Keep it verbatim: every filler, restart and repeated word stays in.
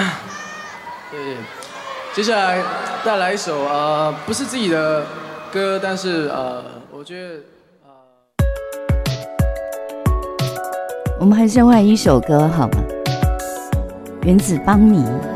对，接下来带来一首呃不是自己的歌，但是呃我觉得呃我们还是换一首歌好吗？原子邦尼。